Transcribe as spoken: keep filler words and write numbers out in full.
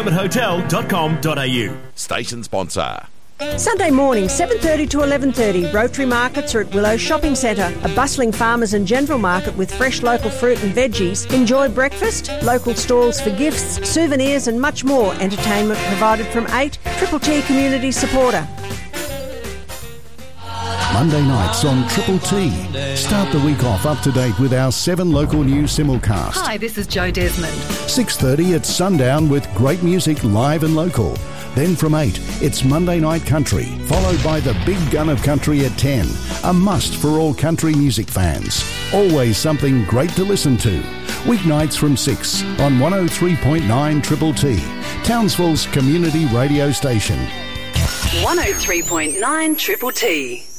moment hotel dot com dot a u. Station sponsor. Sunday morning, seven thirty to eleven thirty, Rotary Markets are at Willow Shopping Centre, a bustling farmers and general market with fresh local fruit and veggies. Enjoy breakfast, local stalls for gifts, souvenirs and much more. Entertainment provided from eight. Triple T Community Supporter. Monday nights on Triple T. Start the week off up to date with our seven local news simulcast. Hi, this is Jo Desmond. six thirty at sundown with great music live and local. Then from eight, it's Monday Night Country, followed by the Big Gun of Country at ten. A must for all country music fans. Always something great to listen to. Weeknights from six on one oh three point nine Triple T, Townsville's community radio station. one oh three point nine Triple T.